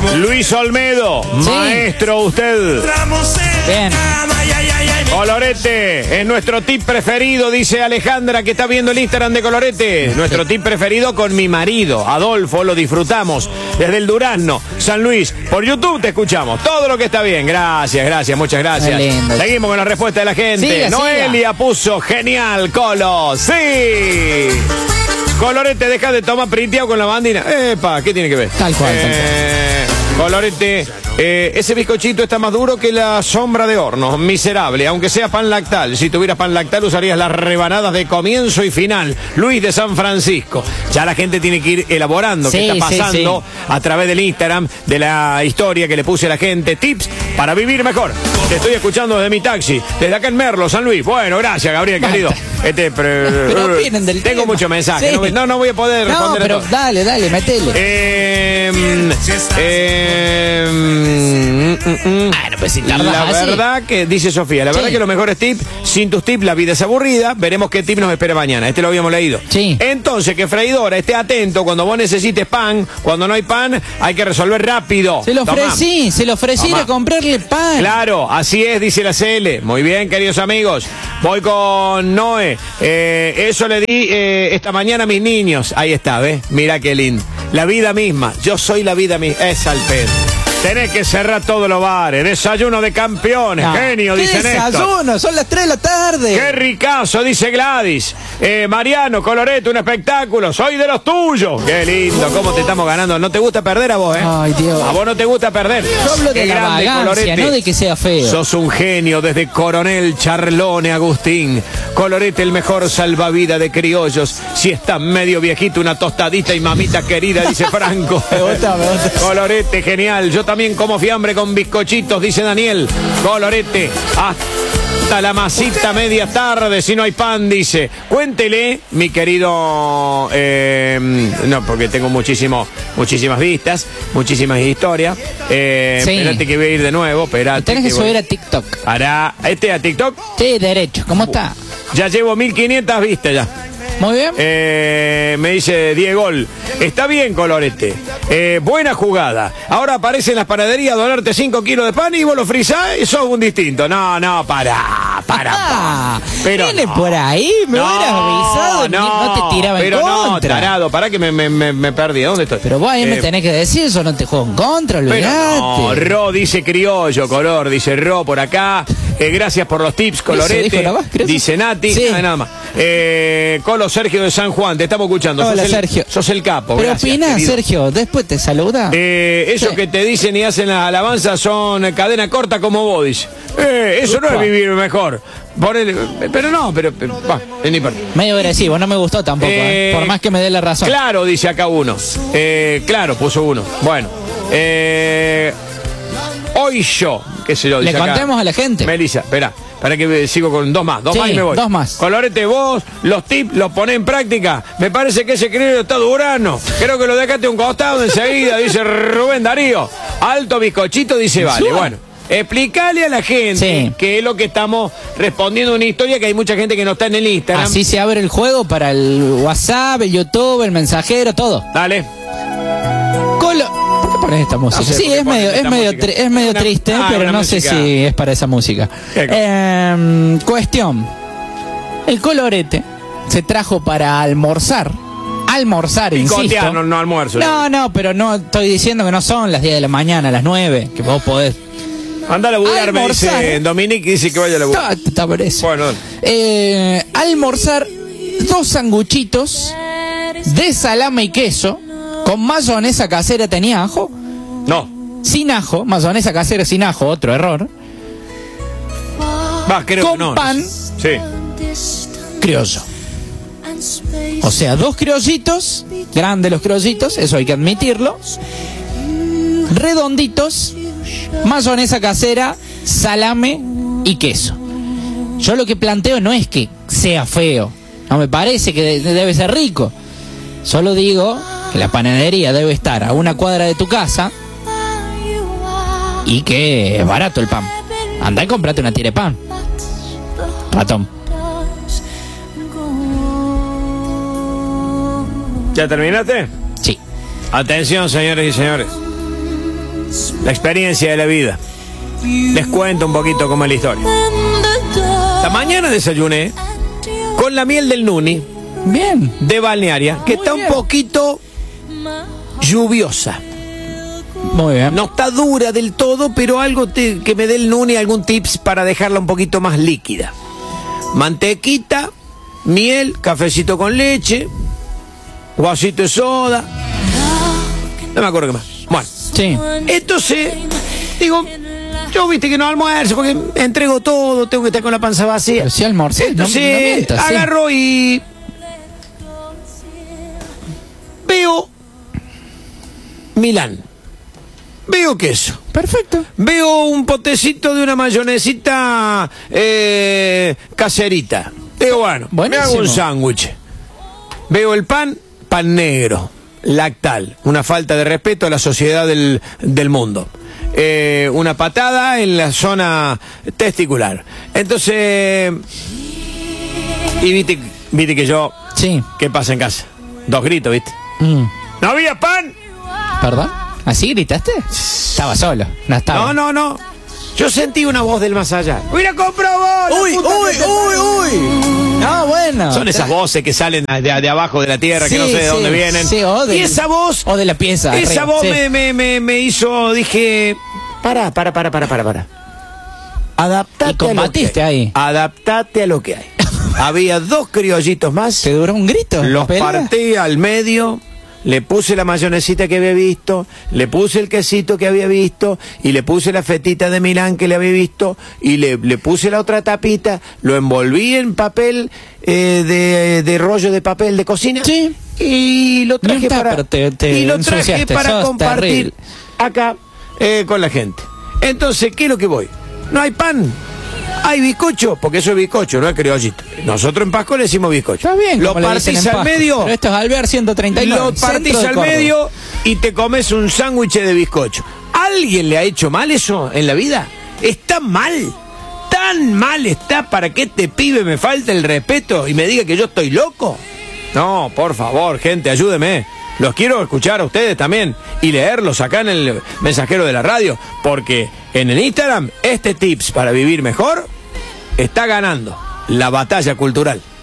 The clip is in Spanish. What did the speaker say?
Luis Olmedo, Sí. maestro usted. Bien. Colorete, es nuestro tip preferido, dice Alejandra, que está viendo el Instagram de Colorete. Nuestro tip preferido con mi marido, Adolfo, lo disfrutamos. Desde el Durazno, San Luis. Por YouTube te escuchamos. Todo lo que está bien. Gracias, muchas gracias. Qué lindo. Seguimos con la respuesta de la gente. Siga, Noelia puso genial, Colo. ¡Sí! Colorete, deja de tomar printeado con la bandina. Epa, ¿qué tiene que ver? Tal cual. Colorete, ese bizcochito está más duro que la sombra de horno. Miserable, aunque sea pan lactal. Si tuvieras pan lactal usarías las rebanadas de comienzo y final. Luis de San Francisco. Ya la gente tiene que ir elaborando qué está pasando a través del Instagram, de la historia que le puse a la gente. Tips para vivir mejor. Te estoy escuchando desde mi taxi, desde acá en Merlo, San Luis. Bueno, gracias, Gabriel, querido. Pero opinen del tengo tema. muchos mensajes. Sí. No voy a poder responder pero a todos. dale, metele. Bueno, pues si tardas La así. verdad que, dice Sofía, la verdad que los mejores tips, sin tus tips la vida es aburrida. Veremos qué tip nos espera mañana. Este lo habíamos leído. Sí. Entonces, que freidora esté atento cuando vos necesites pan. Cuando no hay pan, hay que resolver rápido. Se lo ofrecí Tomá. a comprarle pan. Claro, así es, dice la CL. Muy bien, queridos amigos. Voy con Noé. Eso le di esta mañana a mis niños. Ahí está, ¿ves? Mira qué lindo. La vida misma. Yo soy la vida misma. Es al pedo. Tenés que cerrar todos los bares. Desayuno de campeones. No. Genio, ¿Qué dice Néstor. desayuno? Son las 3 de la tarde. Qué ricazo, dice Gladys. Mariano, Colorete, un espectáculo. Soy de los tuyos. Qué lindo, cómo te estamos ganando. ¿No te gusta perder a vos, Ay, Dios. A vos no te gusta perder. Yo hablo Qué de la grande, vagancia, Colorete. no de que sea feo. Sos un genio desde Coronel Charlone, Agustín. Colorete, el mejor salvavidas de criollos. Si estás medio viejito, una tostadita y mamita querida, dice Franco. Me gusta. Colorete, genial. Yo también como fiambre con bizcochitos, dice Daniel. Colorete, hasta la masita media tarde, si no hay pan, dice. Cuéntele, mi querido... no, porque tengo muchísimas vistas, muchísimas historias. Espérate que voy a ir de nuevo, espérate. Tenés que subir voy. a TikTok. ¿Hará este a TikTok? Sí, derecho. ¿Cómo está? Ya llevo 1500 vistas ya. Muy bien. Me dice Diego, está bien, Colorete. Buena jugada. Ahora aparece en las panaderías a donarte 5 kilos de pan y vos lo frisás y sos un distinto. No, para. Pero viene no. por ahí, me hubieras avisado, no te tiraba en pero contra. no, tarado, pará que me perdí. ¿Dónde estoy? Pero vos ahí me tenés que decir, eso no te juego en contra, Pero olvidate. no, Ro dice criollo, color, dice Ro por acá. Gracias por los tips, Colorete. dijo nada más, gracias. Dice Nati. Sí. Nada más. Colo Sergio de San Juan, te estamos escuchando. Hola, sos Sergio. Sos el capo. Pero Gracias, opinás, querido. Sergio, después te saluda. Esos Sí. que te dicen y hacen las alabanzas son cadena corta como vos, dice. Eso no es vivir mejor. Pero no ni por... Medio agresivo, no me gustó tampoco, por más que me dé la razón. Claro, dice acá uno. Claro, puso uno. Bueno. Hoy yo, qué sé yo, dice Le acá. contemos a la gente. Melissa, espera que sigo con dos más Sí, y me voy. dos más. Colorete, vos los tips los ponés en práctica. Me parece que ese criollo está durano. Creo que lo dejaste a un costado enseguida, dice Rubén Darío. Alto bizcochito, dice Vale. Bueno, explícale a la gente que es lo que estamos respondiendo a una historia que hay mucha gente que no está en el Instagram. Así se abre el juego para el WhatsApp, el YouTube, el mensajero, todo. Dale. ¿Por qué pones esta música? No sé Sí, por qué es ponen medio, esta música. es medio triste, pero una no música. sé si es para esa música. Cuestión. El Colorete se trajo para almorzar, insisto. Picotear, no almuerzo. No, pero no estoy diciendo que no son las 10 de la mañana, las 9, que vos podés. Anda a laburar, me dice Dominique, dice que vaya a laburar. Está por eso. Bueno. Almorzar 2 sanguchitos de salame y queso con mayonesa casera. ¿Tenía ajo? No. Sin ajo, mayonesa casera sin ajo, otro error. Creo con que no. pan Sí. criollo. O sea, 2 criollitos, grandes los criollitos, eso hay que admitirlo. Redonditos, mayonesa casera, salame y queso. Yo lo que planteo no es que sea feo, no me parece que debe ser rico. Solo digo que la panadería debe estar a una cuadra de tu casa y que es barato el pan. Andá y comprate una tira de pan, ratón. ¿Ya terminaste? Sí. Atención, señores y señores. La experiencia de la vida. Les cuento un poquito cómo es la historia. Esta mañana desayuné con la miel del Nuni. Bien. De Balnearia, que Muy está bien. un poquito lluviosa. Muy bien. No está dura del todo, pero algo que me dé el Nuni, algún tips para dejarla un poquito más líquida. Mantequita, miel, cafecito con leche, vasito de soda. No me acuerdo qué más. Bueno, Sí. entonces, digo, yo viste que no almuerzo porque entrego todo, tengo que estar con la panza vacía. Pero sí almorcé. Entonces, mientas, sí. agarro y veo Milán. Veo queso. Perfecto. Veo un potecito de una mayonesita caserita. Digo, bueno, me hago un Buenísimo. sándwich. Veo el pan negro, lactal. Una falta de respeto a la sociedad del mundo. Una patada en la zona testicular. Entonces, y viste que yo, Sí. ¿qué pasa en casa? 2 gritos, ¿viste? ¿No había pan? ¿Perdón? ¿Así gritaste? Estaba solo. No estaba. No. Yo sentí una voz del más allá. ¡Mira, compró vos! Uy. No, bueno. Son esas voces que salen de abajo de la tierra, que no sé de dónde vienen. Sí, y esa voz, o de la pieza. esa arriba, voz sí. me hizo, dije, para. Adaptate Y combatiste a lo que hay. ahí. Adaptate a lo que hay. Había 2 criollitos más. ¿Te duró un grito? Los la pelea? partí al medio, le puse la mayonesita que había visto, le puse el quesito que había visto, y le puse la fetita de Milán que le había visto, y le puse la otra tapita, lo envolví en papel de rollo de papel de cocina. Sí. Y lo traje No, para, pero te y lo traje ensuciaste, para sos compartir terrible. acá con la gente. Entonces, ¿qué es lo que voy? No hay pan. Hay bizcocho, porque eso es bizcocho, no es criollito. Nosotros en Pasco le decimos bizcocho. Está bien. Lo como le dicen partís en al Pasco. medio. Pero esto es Alvear 139. Lo centro partís de al Córdoba. medio y te comes un sándwich de bizcocho. ¿Alguien le ha hecho mal eso en la vida? Está mal. Tan mal está para que este pibe me falte el respeto y me diga que yo estoy loco. No, por favor, gente, ayúdeme. Los quiero escuchar a ustedes también y leerlos acá en el mensajero de la radio, porque en el Instagram este tips para vivir mejor está ganando la batalla cultural.